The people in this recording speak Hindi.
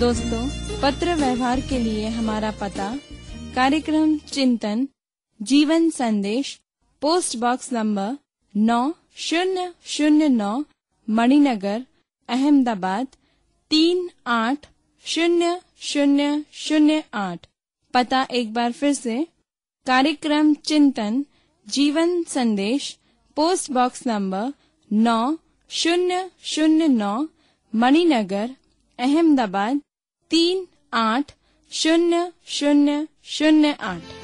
दोस्तों, पत्र व्यवहार के लिए हमारा पता कार्यक्रम चिंतन जीवन संदेश, post box number 9009, Maninagar, Ahmedabad 380008। पता एक बार फिर से, कार्यक्रम चिंतन जीवन संदेश, post box number 9009, Maninagar, Ahmedabad 380008।